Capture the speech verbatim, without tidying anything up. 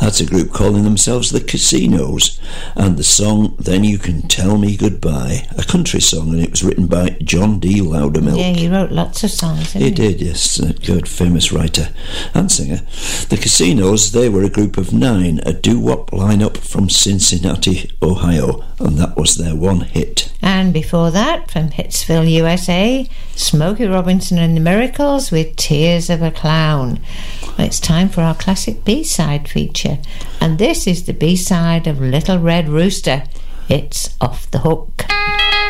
That's a group calling themselves the Casinos, and the song Then You Can Tell Me Goodbye, a country song, and it was written by John D. Loudermilk. Yeah, he wrote lots of songs, didn't he? He did, yes, a good famous writer and singer. The Casinos, they were a group of nine, a doo-wop lineup from Cincinnati, Ohio, and that was their one hit. And before that, from Hitsville, U S A, Smokey Robinson and the Miracles with Tears of a Clown. Well, it's time for our classic B-side feature, and this is the B-side of Little Red Rooster. It's Off the Hook.